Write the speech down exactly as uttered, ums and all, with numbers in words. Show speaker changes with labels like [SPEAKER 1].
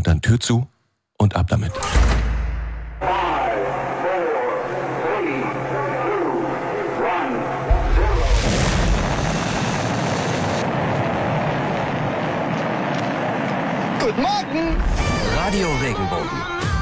[SPEAKER 1] dann Tür zu und ab damit.
[SPEAKER 2] Guten Morgen!
[SPEAKER 3] Radio Regenbogen.